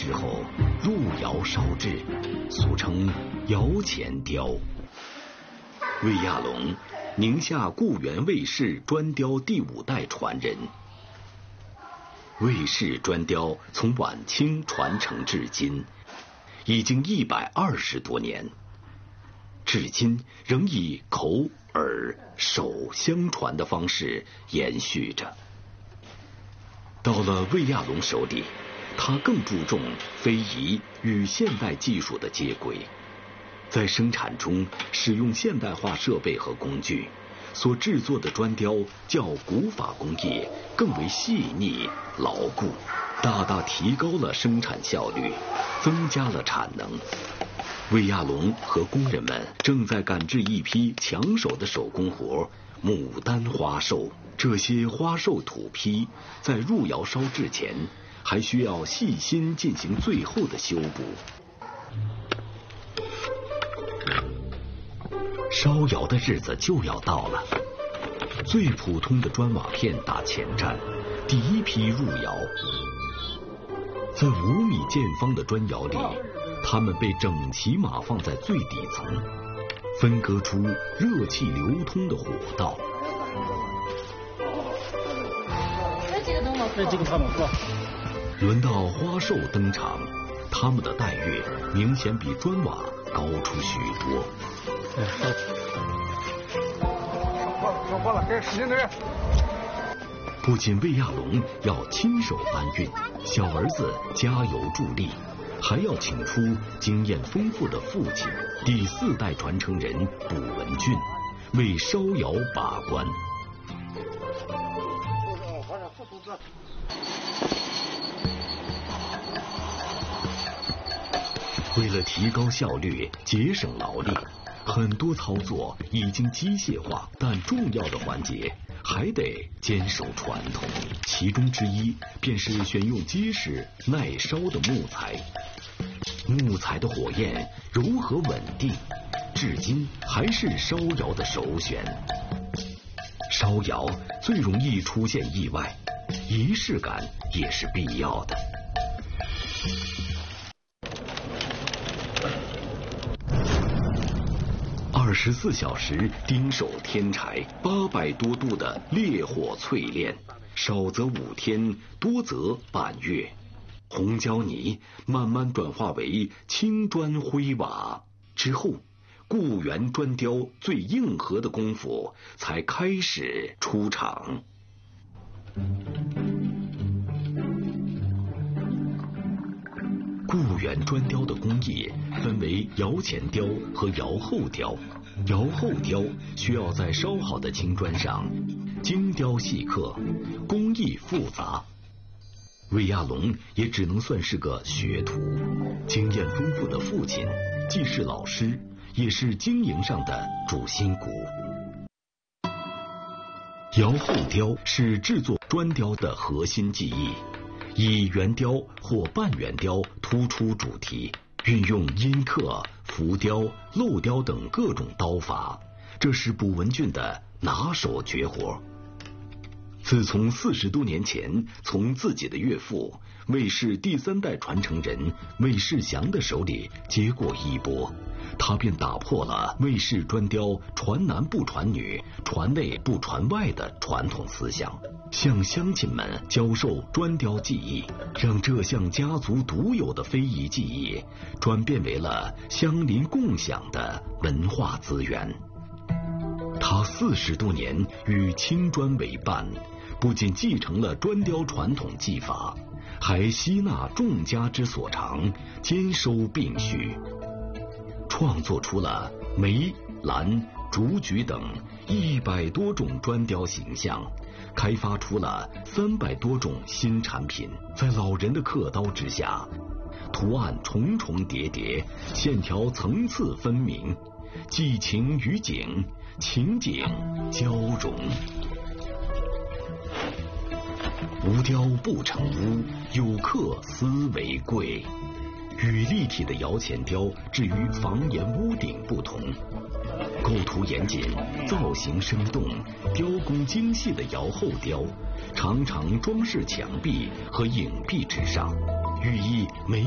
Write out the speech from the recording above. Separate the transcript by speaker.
Speaker 1: 时候入窑烧制，俗称窑前雕。魏亚龙，宁夏固原魏氏砖雕第5代传人。魏氏砖雕从晚清传承至今，已经120多年，至今仍以口、耳、手相传的方式延续着。到了魏亚龙手里，他更注重非遗与现代技术的接轨，在生产中使用现代化设备和工具，所制作的砖雕较古法工艺更为细腻牢固，大大提高了生产效率，增加了产能。魏亚龙和工人们正在赶制一批抢手的手工活——牡丹花寿。这些花寿土坯在入窑烧制前，还需要细心进行最后的修补。烧窑的日子就要到了，最普通的砖瓦片打前站，第一批入窑。在5米见方的砖窑里，它们被整齐码放在最底层，分割出热气流通的火道。轮到花寿登场，他们的待遇明显比砖瓦高出许多。
Speaker 2: 烧了，该使劲点。
Speaker 1: 不仅魏亚龙要亲手搬运，小儿子加油助力，还要请出经验丰富的父亲第4代传承人卜文俊为烧窑把关。为了提高效率，节省劳力，很多操作已经机械化，但重要的环节还得坚守传统。其中之一便是选用结实耐烧的木材。木材的火焰柔和稳定，至今还是烧窑的首选。烧窑最容易出现意外，仪式感也是必要的。24小时盯守天柴，800多度的烈火淬炼，少则5天，多则半月。红胶泥慢慢转化为青砖灰瓦之后，固原砖雕最硬核的功夫才开始出场。固原砖雕的工艺分为窑前雕和窑后雕。窑后雕需要在烧好的青砖上精雕细刻，工艺复杂。魏亚龙也只能算是个学徒，经验丰富的父亲既是老师，也是经营上的主心骨。窑后雕是制作砖雕的核心技艺，以圆雕或半圆雕突出主题，运用阴刻、浮雕、镂雕等各种刀法，这是卜文俊的拿手绝活。自从40多年前从自己的岳父魏氏第3代传承人魏世祥的手里接过衣钵，他便打破了魏氏砖雕传男不传女、传内不传外的传统思想，向乡亲们教授砖雕技艺，让这项家族独有的非遗技艺转变为了乡邻共享的文化资源。他40多年与青砖为伴，不仅继承了砖雕传统技法，还吸纳众家之所长，兼收并蓄，创作出了梅、兰、竹菊等100多种砖雕形象，开发出了300多种新产品。在老人的刻刀之下，图案重重叠叠，线条层次分明，寄情于景，情景交融。无雕不成屋，有刻思为贵。与立体的窑前雕至于房檐屋顶不同，构图严谨、造型生动、雕工精细的窑后雕，常常装饰墙壁和影壁之上，寓意美